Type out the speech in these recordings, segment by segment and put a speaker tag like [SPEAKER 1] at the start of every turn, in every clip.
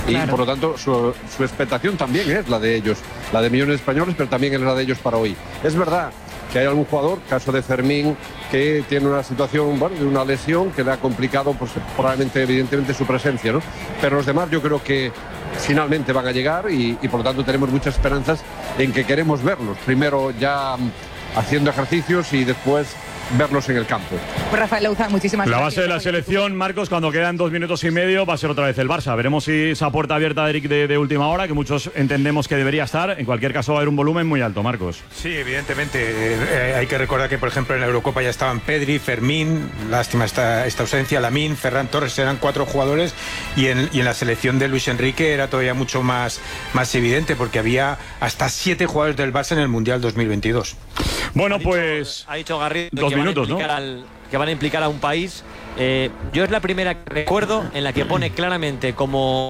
[SPEAKER 1] Claro. Y por lo tanto su expectación también es la de ellos, la de millones de españoles, pero también es la de ellos para hoy. Es verdad que hay algún jugador, caso de Fermín, que tiene una situación, bueno, de una lesión que le ha complicado, pues probablemente, evidentemente, su presencia, ¿no? Pero los demás yo creo que finalmente van a llegar y por lo tanto tenemos muchas esperanzas en que queremos verlos. Primero ya haciendo ejercicios y después verlos en el campo.
[SPEAKER 2] Pues Rafael Louzán, muchísimas gracias.
[SPEAKER 3] La base de la selección, Marcos, cuando quedan 2 minutos y medio, va a ser otra vez el Barça. Veremos si esa puerta abierta de Eric de última hora, que muchos entendemos que debería estar. En cualquier caso va a haber un volumen muy alto, Marcos.
[SPEAKER 4] Sí, evidentemente. Hay que recordar que, por ejemplo, en la Eurocopa ya estaban Pedri, Fermín, lástima esta ausencia, Lamine, Ferran Torres, eran 4 jugadores, y en la selección de Luis Enrique era todavía mucho más evidente, porque había hasta 7 jugadores del Barça en el Mundial 2022.
[SPEAKER 3] Bueno, pues
[SPEAKER 5] ha dicho Garrido
[SPEAKER 3] 2 minutos, ¿no?
[SPEAKER 5] Que van a implicar a un país. Yo es la primera que recuerdo en la que pone claramente como...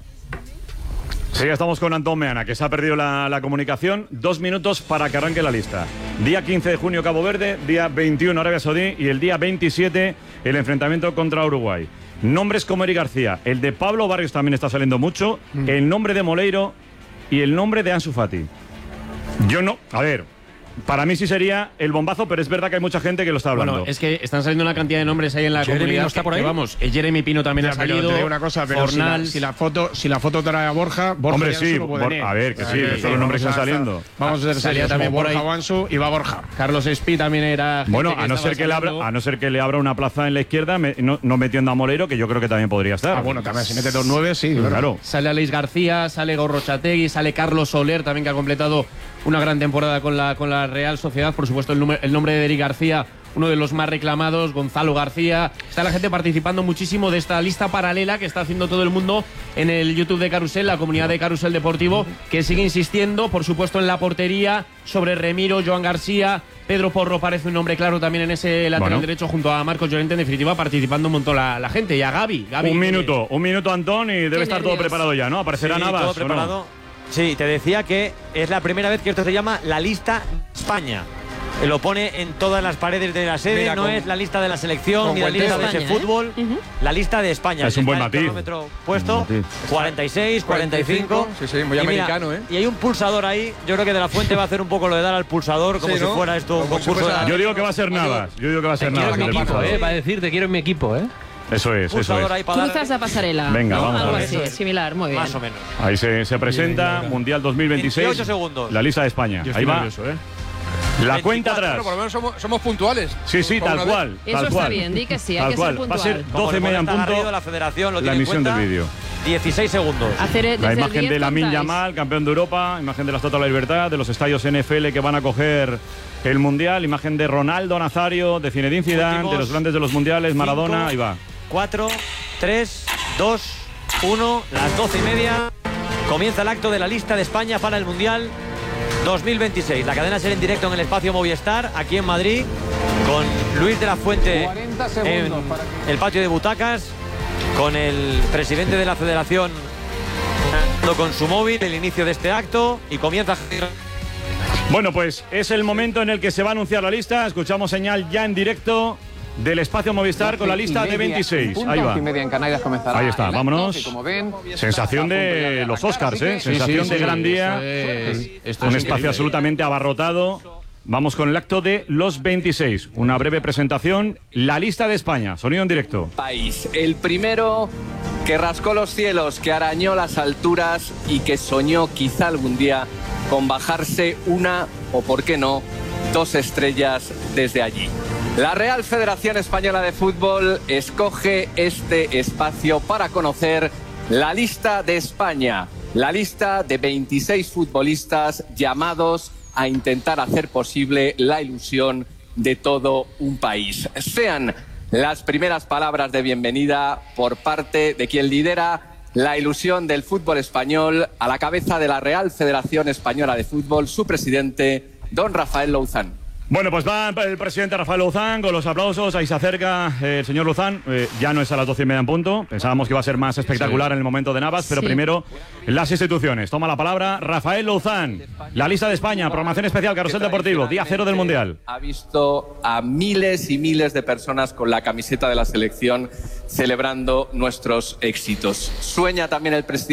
[SPEAKER 3] Sí, estamos con Antón Meana, que se ha perdido la comunicación. 2 minutos para que arranque la lista. Día 15 de junio Cabo Verde, día 21 Arabia Saudí y el día 27 el enfrentamiento contra Uruguay. Nombres como Eric García, el de Pablo Barrios también está saliendo mucho, el nombre de Moleiro y el nombre de Ansu Fati. Yo no... A ver... Para mí sí sería el bombazo, pero es verdad que hay mucha gente que lo está hablando.
[SPEAKER 6] Bueno, es que están saliendo una cantidad de nombres ahí en la comunidad.
[SPEAKER 7] ¿No está por ahí?
[SPEAKER 6] Vamos, Jeremy Pino también ha salido.
[SPEAKER 7] Te digo una cosa, pero
[SPEAKER 6] Fornal,
[SPEAKER 7] si la foto trae a Borja
[SPEAKER 3] hombre,
[SPEAKER 7] ya
[SPEAKER 3] sí,
[SPEAKER 7] no se lo puede
[SPEAKER 3] a ver, que sí, son los nombres que están saliendo.
[SPEAKER 7] Vamos a ver,
[SPEAKER 6] salía también por
[SPEAKER 7] Borja
[SPEAKER 6] ahí.
[SPEAKER 7] Wansu y va Borja.
[SPEAKER 6] Carlos Espí también era.
[SPEAKER 3] Bueno, a no ser que le abra una plaza en la izquierda, no metiendo a Moleiro, que yo creo que también podría estar.
[SPEAKER 7] Ah, bueno, también si mete 2-9, sí,
[SPEAKER 3] claro.
[SPEAKER 6] Sale Aleix García, sale Gorrochategui, sale Carlos Soler, también, que ha completado una gran temporada con la Real Sociedad. Por supuesto, el nombre de Eric García, uno de los más reclamados, Gonzalo García. Está la gente participando muchísimo de esta lista paralela que está haciendo todo el mundo en el YouTube de Carrusel, la comunidad de Carrusel Deportivo, que sigue insistiendo, por supuesto, en la portería, sobre Remiro, Joan García. Pedro Porro parece un nombre claro también en ese lateral derecho, junto a Marcos Llorente. En definitiva, participando un montón la gente. Y a Gaby.
[SPEAKER 3] Un minuto, Antón, y debe estar todo preparado ya, ¿no? Aparecerá Navas.
[SPEAKER 5] Todo preparado. Sí, te decía que es la primera vez que esto se llama la lista España. Lo pone en todas las paredes de la sede. Mira, no es la lista de la selección ni la lista de ese fútbol. La lista de España.
[SPEAKER 3] Es un buen matiz.
[SPEAKER 5] Puesto 46, 45.
[SPEAKER 7] Sí, muy americano, ¿eh?
[SPEAKER 5] Y hay un pulsador ahí. Yo creo que De La Fuente va a hacer un poco lo de dar al pulsador, como si fuera esto un concurso.
[SPEAKER 3] Yo digo que va a ser Navas.
[SPEAKER 8] Va a decir, te quiero en mi equipo, ¿eh?
[SPEAKER 3] Eso es.
[SPEAKER 2] Cruzas la pasarela.
[SPEAKER 3] Venga, vamos
[SPEAKER 2] algo
[SPEAKER 3] a ver.
[SPEAKER 2] así, similar, muy bien.
[SPEAKER 5] Más o menos.
[SPEAKER 3] Ahí se presenta Mundial 2026.
[SPEAKER 5] 28 segundos.
[SPEAKER 3] La lista de España. Ahí va.
[SPEAKER 7] Nervioso, ¿eh?
[SPEAKER 3] La cuenta atrás.
[SPEAKER 7] Bueno, por lo menos somos puntuales.
[SPEAKER 3] Sí, tal cual.
[SPEAKER 2] Eso está bien, di que sí, hay que ser puntual.
[SPEAKER 3] Va a ser 12:30 en punto
[SPEAKER 5] la federación lo
[SPEAKER 3] la
[SPEAKER 5] tiene en
[SPEAKER 3] emisión
[SPEAKER 5] cuenta.
[SPEAKER 3] del vídeo.
[SPEAKER 5] 16 segundos.
[SPEAKER 3] La imagen de Lamine Yamal, campeón de Europa, imagen de la Estatua de la Libertad, de los estadios NFL que van a coger el Mundial, imagen de Ronaldo Nazario, de Zinedine Zidane, de los grandes de los Mundiales, Maradona, ahí va.
[SPEAKER 5] 4, 3, 2, 1, las 12:30. Comienza el acto de la lista de España para el Mundial 2026. La cadena será en directo en el espacio Movistar, aquí en Madrid, con Luis de la Fuente en el patio de butacas, con el presidente de la federación con su móvil, el inicio de este acto, y comienza...
[SPEAKER 3] Bueno, pues es el momento en el que se va a anunciar la lista. Escuchamos señal ya en directo del espacio Movistar con la lista de 26. Ahí va. Ahí está, vámonos. Sensación de los Oscars, ¿eh? Sensación de gran día. Un espacio absolutamente abarrotado. Vamos con el acto de los 26. Una breve presentación. La lista de España. Sonido en directo.
[SPEAKER 9] País. El primero que rascó los cielos, que arañó las alturas y que soñó quizá algún día con bajarse una, o por qué no, 2 estrellas desde allí. La Real Federación Española de Fútbol escoge este espacio para conocer la lista de España, la lista de 26 futbolistas llamados a intentar hacer posible la ilusión de todo un país. Sean las primeras palabras de bienvenida por parte de quien lidera la ilusión del fútbol español a la cabeza de la Real Federación Española de Fútbol, su presidente, don Rafael Louzán.
[SPEAKER 3] Bueno, pues va el presidente Rafael Louzán con los aplausos. Ahí se acerca el señor Louzán. Ya no es a las 12:30 en punto. Pensábamos que iba a ser más espectacular en el momento de Navas, pero primero las instituciones. Toma la palabra Rafael Louzán. La lista de España, programación especial, Carrusel Deportivo, día 0 del Mundial.
[SPEAKER 9] Ha visto a miles y miles de personas con la camiseta de la selección celebrando nuestros éxitos. Sueña también el presidente